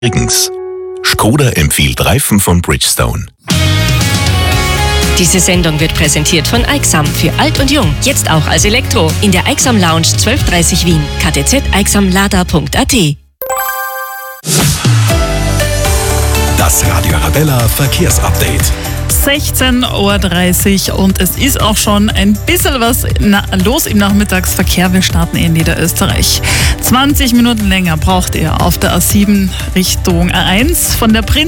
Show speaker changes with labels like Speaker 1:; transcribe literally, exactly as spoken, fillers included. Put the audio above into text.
Speaker 1: Übrigens, Skoda empfiehlt Reifen von Bridgestone.
Speaker 2: Diese Sendung wird präsentiert von Aixam für alt und jung. Jetzt auch als Elektro. In der Aixam Lounge zwölf dreißig Wien. k t z aixamlada punkt a t.
Speaker 1: Das Radio Arabella Verkehrsupdate.
Speaker 3: sechzehn Uhr dreißig und es ist auch schon ein bisschen was na- los im Nachmittagsverkehr. Wir starten in Niederösterreich. zwanzig Minuten länger braucht ihr auf der A sieben Richtung A eins von der Prinz